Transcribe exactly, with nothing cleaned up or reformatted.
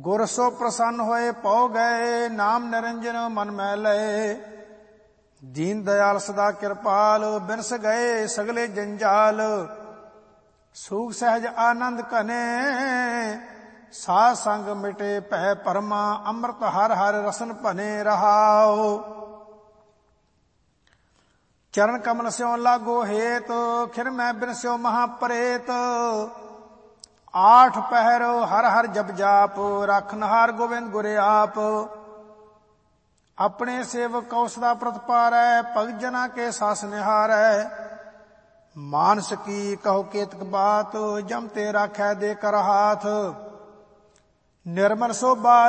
ਗੁਰ ਸੋ ਪ੍ਰਸੰਨ ਹੋਏ ਪਉ ਗਏ, ਨਾਮ ਨਿਰੰਜਨ ਮਨ ਮਹਿ ਲਏ। ਦੀਨ ਦਇਆਲ ਸਦਾ ਕਿਰਪਾਲ, ਬਿਨਸ ਗਏ ਸਗਲੇ ਜੰਜਾਲ। ਸੂਖ ਸਹਿਜ ਆਨੰਦ ਘਨੇ, ਸਾਧ ਸੰਗ ਮਿਟੇ ਭੈ ਪਰਮਾ। ਅੰਮ੍ਰਿਤ ਹਰ ਹਰ ਰਸਨ ਭਨੇ ਰਹਾਉ। ਚਰਨ ਕਮਲ ਸਿਉ ਲਾਗੋ ਹੇਤ, ਖਿਰ ਮੈਂ ਬਿਨਸਿਓ ਮਹਾ ਪ੍ਰੇਤ। ਆਠ ਪਹਿਰ ਹਰ ਹਰ ਜਪ ਜਾਪ, ਰਖਨਹਾਰ ਗੋਬਿੰਦ ਗੁਰ ਆਪ। ਆਪਣੇ ਸੇਵਕ ਕਉ ਸਦਾ ਪ੍ਰਤਪਾਰੈ, ਭਗਤ ਜਨਾ ਕੇ ਸਾਸ ਨਿਹਾਰੈ। ਮਾਨਸ ਕੀ ਕਹੋ ਕੇਤਕ ਬਾਤ, ਜਮ ਤੇ ਰਾਖੈ ਦੇ ਕਰ ਹਾਥ। ਨਿਰਮਲ ਸੋਭਾ